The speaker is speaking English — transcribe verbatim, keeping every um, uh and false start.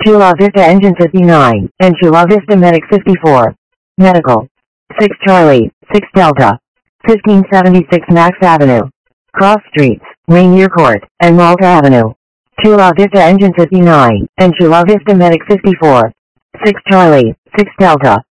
Chula Vista Engine fifty-nine, and Chula Vista Medic fifty-four. Medical. six Charlie, six Delta. fifteen seventy-six Max Avenue. Cross Streets, Rainier Court, and Malta Avenue. Chula Vista Engine fifty-nine, and Chula Vista Medic fifty-four. six Charlie, six Delta.